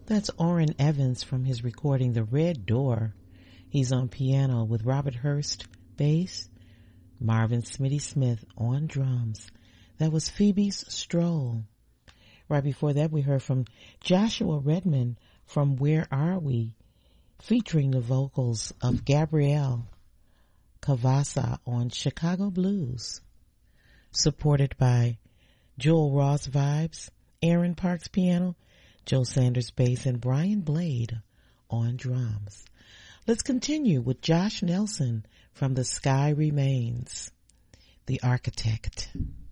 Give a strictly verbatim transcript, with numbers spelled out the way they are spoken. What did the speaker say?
That's Orrin Evans from his recording The Red Door. He's on piano with Robert Hurst, bass, Marvin Smitty Smith on drums. That was Phoebe's Stroll. Right before that, we heard from Joshua Redman from Where Are We, featuring the vocals of Gabrielle Cavassa on Chicago Blues, supported by Joel Ross Vibes, Aaron Parks piano, Joe Sanders bass, and Brian Blade on drums. Let's continue with Josh Nelson from The Sky Remains, The Architect.